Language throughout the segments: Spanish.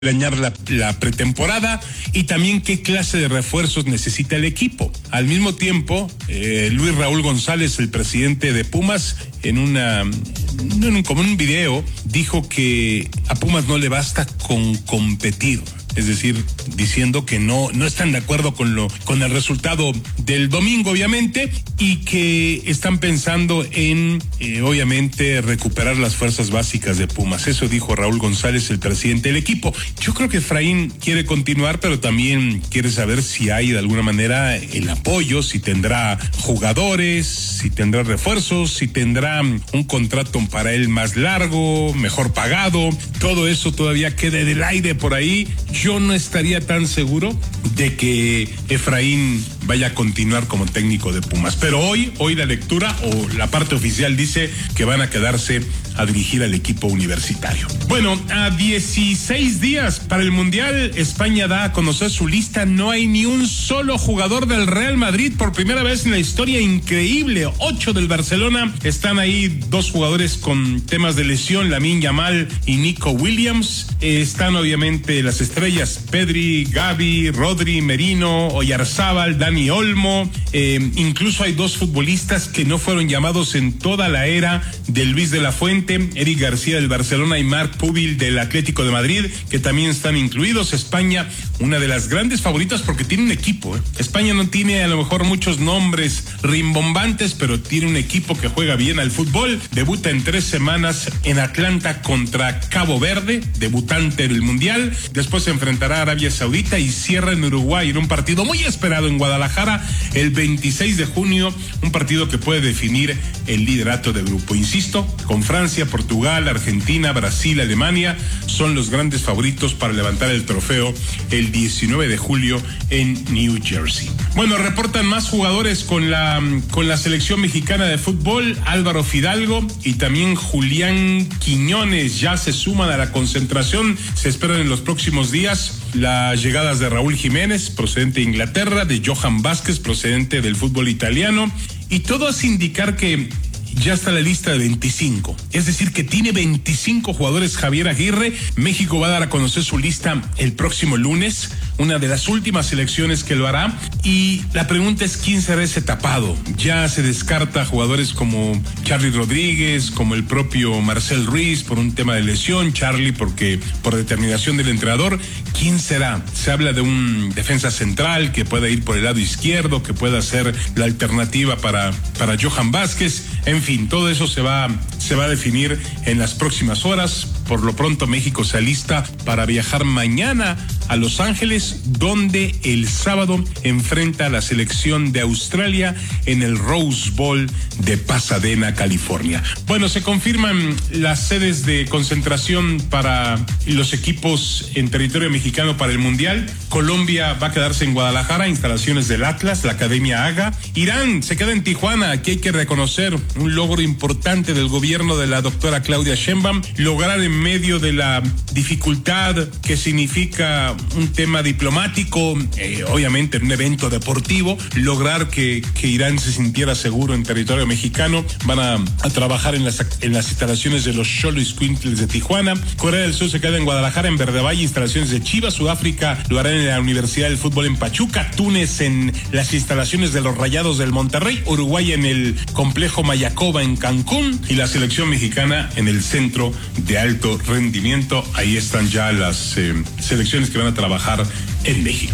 planear la pretemporada y también qué clase de refuerzos necesita el equipo. Al mismo tiempo, Luis Raúl González, el presidente de Pumas, como en un video, dijo que a Pumas no le basta con competir. Es decir, diciendo que no están de acuerdo con el resultado del domingo, obviamente, y que están pensando en, obviamente, recuperar las fuerzas básicas de Pumas. Eso dijo Raúl González, el presidente del equipo. Yo creo que Efraín quiere continuar, pero también quiere saber si hay de alguna manera el apoyo, si tendrá jugadores, si tendrá refuerzos, si tendrá un contrato para él más largo, mejor pagado. Todo eso todavía queda en el aire por ahí. Yo no estaría tan seguro de que Efraín vaya a continuar como técnico de Pumas. Pero hoy la lectura o la parte oficial dice que van a quedarse a dirigir al equipo universitario. Bueno, a 16 días para el Mundial, España da a conocer su lista. No hay ni un solo jugador del Real Madrid por primera vez en la historia. Increíble. 8 del Barcelona. Están ahí 2 jugadores con temas de lesión, Lamine Yamal y Nico Williams. Están obviamente las estrellas Pedri, Gavi, Rodri, Merino, Oyarzábal, Dani Olmo. Incluso hay 2 futbolistas que no fueron llamados en toda la era de Luis de la Fuente, Eric García del Barcelona y Marc Pubil del Atlético de Madrid, que también están incluidos. España, una de las grandes favoritas porque tiene un equipo. España no tiene a lo mejor muchos nombres rimbombantes, pero tiene un equipo que juega bien al fútbol. Debuta en 3 semanas en Atlanta contra Cabo Verde, debutante del Mundial. Después se enfrentará a Arabia Saudita y cierra en Uruguay en un partido muy esperado en Guadalajara el 26 de junio, un partido que puede definir el liderato de grupo. Insisto, con Francia, Portugal, Argentina, Brasil, Alemania son los grandes favoritos para levantar el trofeo el 19 de julio en New Jersey. Bueno, reportan más jugadores con la selección mexicana de fútbol. Álvaro Fidalgo y también Julián Quiñones ya se suman a la concentración. Se esperan en los próximos días las llegadas de Raúl Jiménez, procedente de Inglaterra, de Johan Vázquez, procedente del fútbol italiano, y todo hace indicar que ya está la lista de 25. Es decir, que tiene 25 jugadores Javier Aguirre. México va a dar a conocer su lista el próximo lunes, una de las últimas selecciones que lo hará. Y la pregunta es quién será ese tapado. Ya se descarta jugadores como Charly Rodríguez, como el propio Marcel Ruiz por un tema de lesión, Charly porque por determinación del entrenador. ¿Quién será? Se habla de un defensa central que pueda ir por el lado izquierdo, que pueda ser la alternativa para Johan Vázquez. En fin, todo eso se va a definir en las próximas horas. Por lo pronto, México se alista para viajar mañana a Los Ángeles, donde el sábado enfrenta a la selección de Australia en el Rose Bowl de Pasadena, California. Bueno, se confirman las sedes de concentración para los equipos en territorio mexicano para el Mundial. Colombia va a quedarse en Guadalajara, instalaciones del Atlas, la Academia AGA. Irán se queda en Tijuana. Aquí hay que reconocer un logro importante del gobierno de la doctora Claudia Sheinbaum, lograr en medio de la dificultad que significa un tema diplomático, obviamente en un evento deportivo, lograr que Irán se sintiera seguro en territorio mexicano. Van a trabajar en las instalaciones de los Xoloitzcuintles de Tijuana. Corea del Sur se queda en Guadalajara, en Verde Valle, instalaciones de Chivas. Sudáfrica lo hará en la Universidad del Fútbol en Pachuca. Túnez en las instalaciones de los Rayados del Monterrey. Uruguay en el complejo Mayacoba en Cancún. Y la selección mexicana en el Centro de Alto Rendimiento. Ahí están ya las selecciones que van a trabajar en México.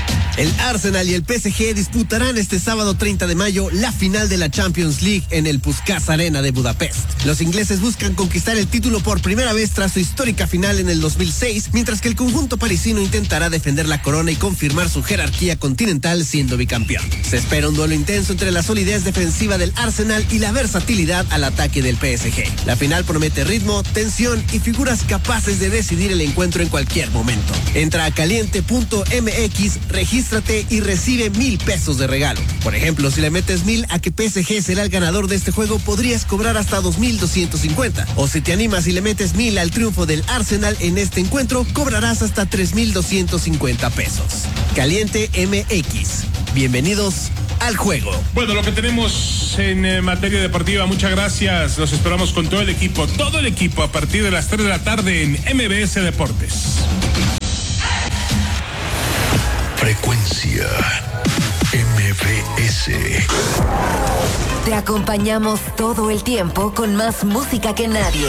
El Arsenal y el PSG disputarán este sábado 30 de mayo la final de la Champions League en el Puskás Arena de Budapest. Los ingleses buscan conquistar el título por primera vez tras su histórica final en el 2006, mientras que el conjunto parisino intentará defender la corona y confirmar su jerarquía continental siendo bicampeón. Se espera un duelo intenso entre la solidez defensiva del Arsenal y la versatilidad al ataque del PSG. La final promete ritmo, tensión y figuras capaces de decidir el encuentro en cualquier momento. Entra a caliente.mx, regístrate y recibe 1,000 pesos de regalo. Por ejemplo, si le metes 1,000 a que PSG será el ganador de este juego, podrías cobrar hasta 2,250. O si te animas y le metes 1,000 al triunfo del Arsenal en este encuentro, cobrarás hasta 3,250 pesos. Caliente MX. Bienvenidos al juego. Bueno, lo que tenemos en materia deportiva, muchas gracias. Los esperamos con todo el equipo a partir de las 3 de la tarde en MBS Deportes. frecuencia. MBS. Te acompañamos todo el tiempo con más música que nadie.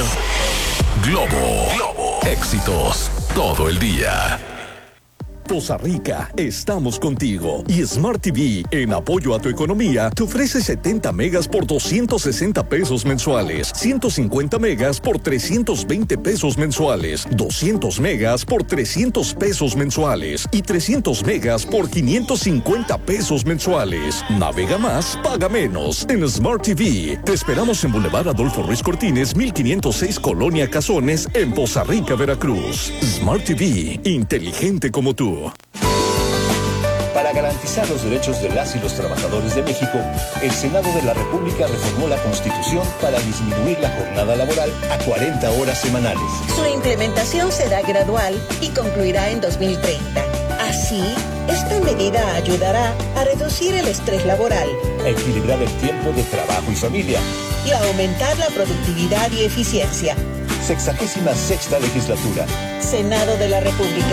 Globo. Éxitos todo el día. Poza Rica, estamos contigo. Y Smart TV, en apoyo a tu economía, te ofrece 70 megas por 260 pesos mensuales, 150 megas por 320 pesos mensuales, 200 megas por 300 pesos mensuales y 300 megas por 550 pesos mensuales. Navega más, paga menos. En Smart TV, te esperamos en Boulevard Adolfo Ruiz Cortines, 1506 Colonia Cazones, en Poza Rica, Veracruz. Smart TV, inteligente como tú. Para garantizar los derechos de las y los trabajadores de México, el Senado de la República reformó la Constitución para disminuir la jornada laboral a 40 horas semanales. Su implementación será gradual y concluirá en 2030. Así, esta medida ayudará a reducir el estrés laboral, a equilibrar el tiempo de trabajo y familia y a aumentar la productividad y eficiencia. 66ª legislatura. Senado de la República.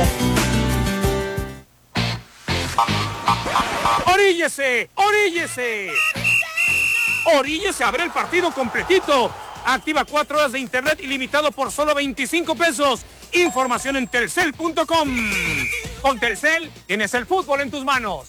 ¡Oríllese! ¡Oríllese! ¡Oríllese a ver el partido completito! Activa 4 horas de internet ilimitado por solo 25 pesos. Información en telcel.com. Con Telcel tienes el fútbol en tus manos.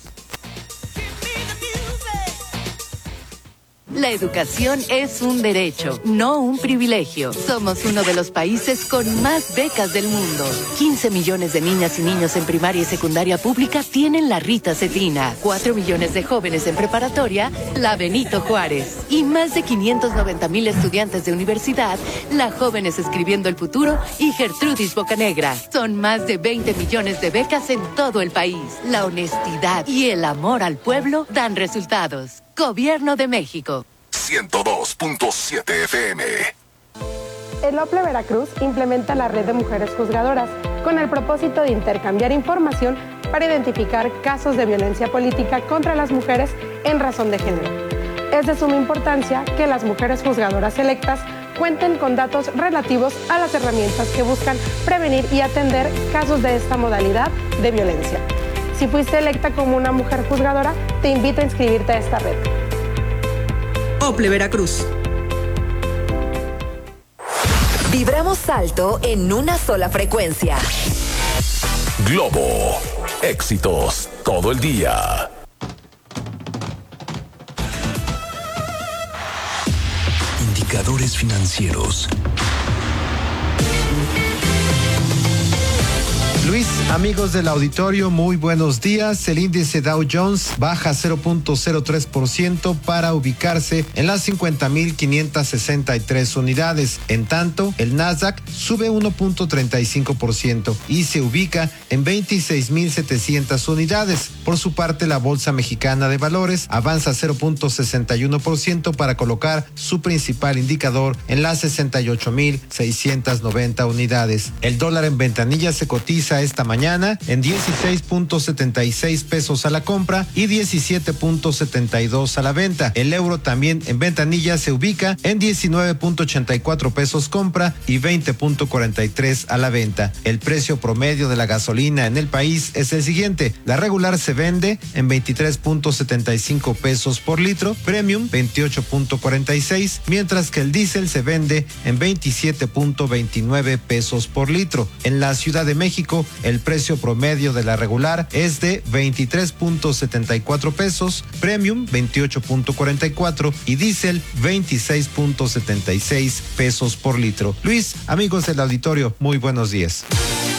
La educación es un derecho, no un privilegio. Somos uno de los países con más becas del mundo. 15 millones de niñas y niños en primaria y secundaria pública tienen la Rita Cetina. 4 millones de jóvenes en preparatoria, la Benito Juárez. Y más de 590,000 estudiantes de universidad, la Jóvenes Escribiendo el Futuro y Gertrudis Bocanegra. Son más de 20 millones de becas en todo el país. La honestidad y el amor al pueblo dan resultados. Gobierno de México. 102.7 FM. El OPLE Veracruz implementa la red de mujeres juzgadoras con el propósito de intercambiar información para identificar casos de violencia política contra las mujeres en razón de género. Es de suma importancia que las mujeres juzgadoras electas cuenten con datos relativos a las herramientas que buscan prevenir y atender casos de esta modalidad de violencia. Si fuiste electa como una mujer juzgadora, te invito a inscribirte a esta red. OPLE Veracruz. Vibramos alto en una sola frecuencia. Globo. Éxitos todo el día. Indicadores financieros. Luis, amigos del auditorio, muy buenos días. El índice Dow Jones baja 0.03% para ubicarse en las 50,563 unidades. En tanto, el Nasdaq sube 1.35% y se ubica en 26,700 unidades. Por su parte, la Bolsa Mexicana de Valores avanza 0.61% para colocar su principal indicador en las 68,690 unidades. El dólar en ventanilla se cotiza esta mañana en 16.76 pesos a la compra y 17.72 a la venta. El euro también en ventanilla se ubica en 19.84 pesos compra y 20.43 a la venta. El precio promedio de la gasolina en el país es el siguiente: la regular se vende en 23.75 pesos por litro, premium 28.46, mientras que el diésel se vende en 27.29 pesos por litro. En la Ciudad de México, el precio promedio de la regular es de 23.74 pesos, premium 28.44 y diésel 26.76 pesos por litro. Luis, amigos del auditorio, muy buenos días.